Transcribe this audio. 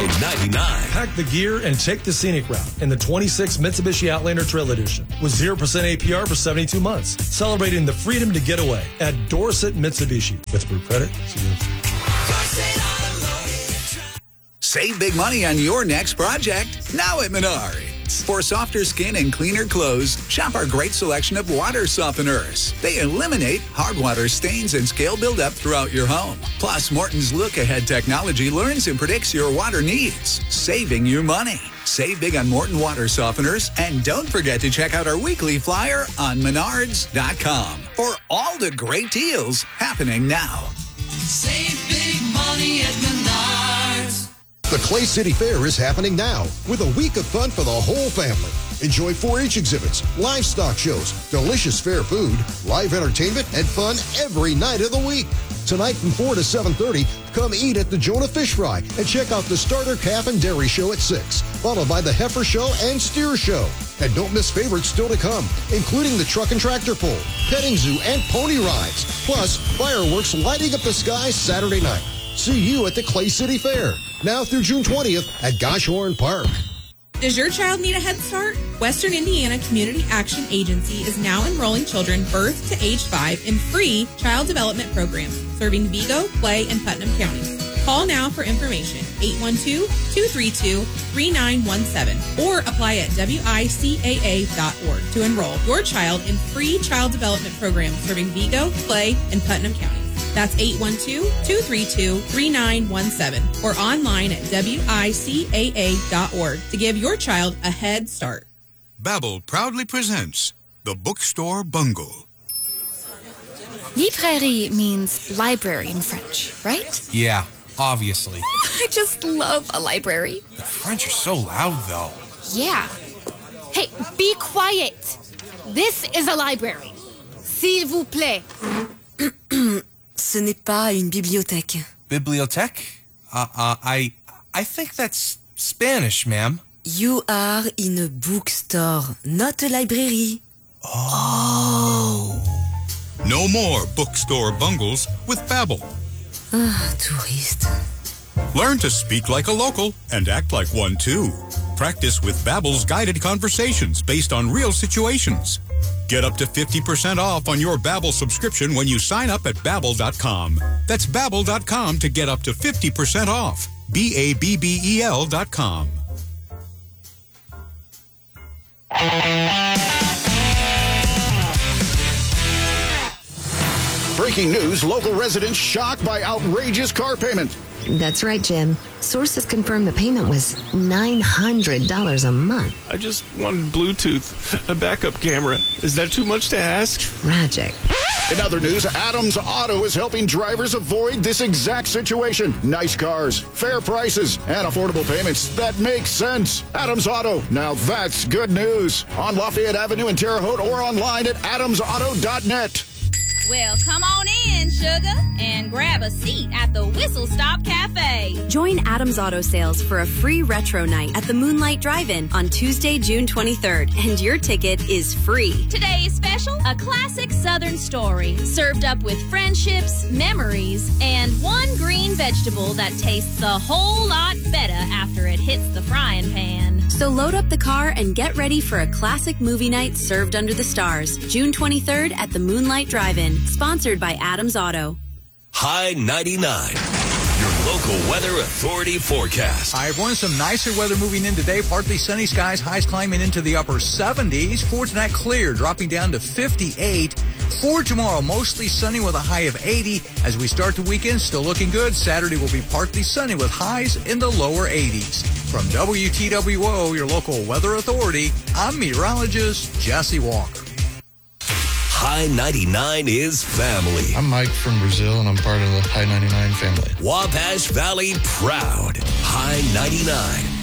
High 99. Pack the gear and take the scenic route in the 26 Mitsubishi Outlander Trail Edition with 0% APR for 72 months. Celebrating the freedom to get away at Dorset Mitsubishi. With Group Credit. Save big money on your next project now at Menards. For softer skin and cleaner clothes, shop our great selection of water softeners. They eliminate hard water stains and scale buildup throughout your home. Plus, Morton's Look-Ahead technology learns and predicts your water needs, saving you money. Save big on Morton water softeners, and don't forget to check out our weekly flyer on Menards.com for all the great deals happening now. Save big money at Menards. The Clay City Fair is happening now with a week of fun for the whole family. Enjoy 4-H exhibits, livestock shows, delicious fair food, live entertainment, and fun every night of the week. Tonight from 4 to 7:30, come eat at the Jonah Fish Fry and check out the Starter Calf and Dairy Show at 6, followed by the Heifer Show and Steer Show. And don't miss favorites still to come, including the Truck and Tractor Pull, Petting Zoo, and Pony Rides. Plus, fireworks lighting up the sky Saturday night. See you at the Clay City Fair, now through June 20th at Goshorn Park. Does your child need a head start? Western Indiana Community Action Agency is now enrolling children birth to age 5 in free child development programs serving Vigo, Clay, and Putnam counties. Call now for information, 812-232-3917, or apply at wicaa.org to enroll your child in free child development programs serving Vigo, Clay, and Putnam counties. That's 812-232-3917 or online at wicaa.org to give your child a head start. Babbel proudly presents The Bookstore Bungle. Librairie means library in French, right? Yeah, obviously. I just love a library. The French are so loud, though. Yeah. Hey, be quiet. This is a library. S'il vous plaît. Ce n'est pas une bibliothèque. Bibliothèque? I think that's Spanish, ma'am. You are in a bookstore, not a library. Oh. No more bookstore bungles with Babbel. Touriste. Learn to speak like a local and act like one too. Practice with Babbel's guided conversations based on real situations. Get up to 50% off on your Babbel subscription when you sign up at Babbel.com. That's Babbel.com to get up to 50% off. Babbel.com. Breaking news, local residents shocked by outrageous car payment. That's right, Jim. Sources confirmed the payment was $900 a month. I just wanted Bluetooth, a backup camera. Is that too much to ask? Tragic. In other news, Adams Auto is helping drivers avoid this exact situation. Nice cars, fair prices, and affordable payments that make sense. Adams Auto, now that's good news. On Lafayette Avenue in Terre Haute or online at adamsauto.net. Well, come on in, sugar, and grab a seat at the Whistle Stop Cafe. Join Adams Auto Sales for a free retro night at the Moonlight Drive-In on Tuesday, June 23rd, and your ticket is free. Today's special, a classic Southern story, served up with friendships, memories, and one green vegetable that tastes a whole lot better after it hits the frying pan. So load up the car and get ready for a classic movie night served under the stars, June 23rd at the Moonlight Drive-In, sponsored by Adams Auto. High 99, your local weather authority forecast. Hi, everyone. Some nicer weather moving in today. Partly sunny skies, highs climbing into the upper 70s. For tonight, clear, dropping down to 58. For tomorrow, mostly sunny with a high of 80. As we start the weekend, still looking good. Saturday will be partly sunny with highs in the lower 80s. From WTWO, your local weather authority, I'm meteorologist Jesse Walker. High 99 is family. I'm Mike from Brazil, and I'm part of the High 99 family. Wabash Valley proud. High 99.